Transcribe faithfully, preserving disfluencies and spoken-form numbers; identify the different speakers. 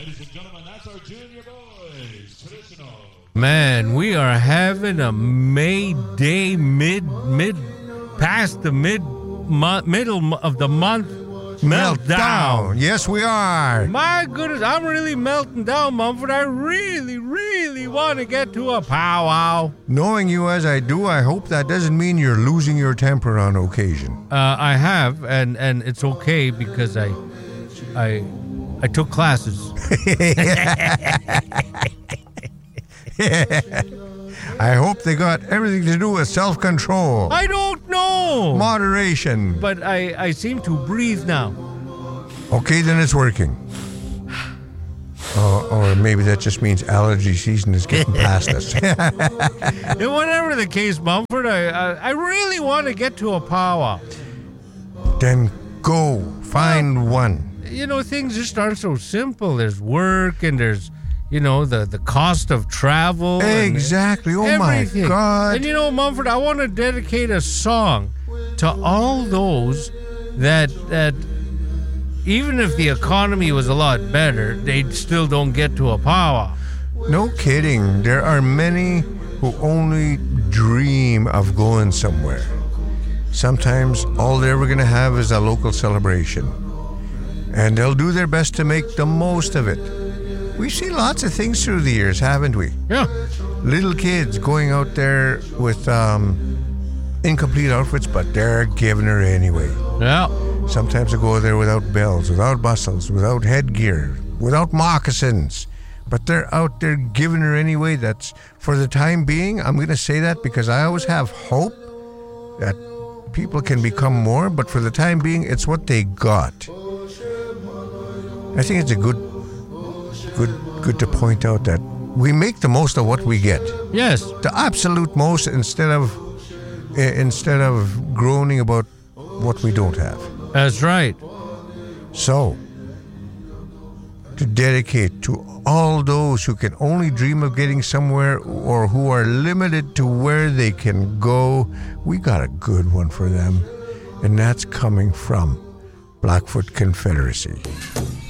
Speaker 1: Ladies and gentlemen, that's our Junior Boys traditional.
Speaker 2: Man, we are having a May Day mid mid past the mid mo- middle of the month meltdown.
Speaker 3: Meltdown. Yes, we are.
Speaker 2: My goodness, I'm really melting down, Mumford. I really, really want to get to a powwow.
Speaker 3: Knowing you as I do, I hope that doesn't mean you're losing your temper on occasion.
Speaker 2: Uh, I have, and, and it's okay because I, I, I took classes.
Speaker 3: I hope they got everything to do with self-control.
Speaker 2: I don't know.
Speaker 3: Moderation.
Speaker 2: But I, I seem to breathe now.
Speaker 3: Okay, then it's working. Uh, or maybe that just means allergy season is getting past us.
Speaker 2: And whatever the case, Mumford, I, I, I really want to get to a powwow.
Speaker 3: Then go. Find
Speaker 2: well,
Speaker 3: one.
Speaker 2: You know, things just aren't so simple. There's work and there's, you know, the, the cost of travel.
Speaker 3: Exactly. Oh,
Speaker 2: everything.
Speaker 3: My God.
Speaker 2: And, you know, Mumford, I want to dedicate a song to all those that that even if the economy was a lot better, they still don't get to a powwow.
Speaker 3: No kidding. There are many who only dream of going somewhere. Sometimes all they're ever going to have is a local celebration. And they'll do their best to make the most of it. We've seen lots of things through the years, haven't we?
Speaker 2: Yeah.
Speaker 3: Little kids going out there with um, incomplete outfits, but they're giving her anyway.
Speaker 2: Yeah.
Speaker 3: Sometimes they go there without bells, without bustles, without headgear, without moccasins. But they're out there giving her anyway. That's, for the time being, I'm going to say that because I always have hope that people can become more, but for the time being, it's what they got. I think it's a good, good, good to point out that we make the most of what we get.
Speaker 2: Yes.
Speaker 3: The absolute most instead of, uh, instead of groaning about what we don't have.
Speaker 2: That's right.
Speaker 3: So, to dedicate to all those who can only dream of getting somewhere or who are limited to where they can go, we got a good one for them. And that's coming from Blackfoot Confederacy.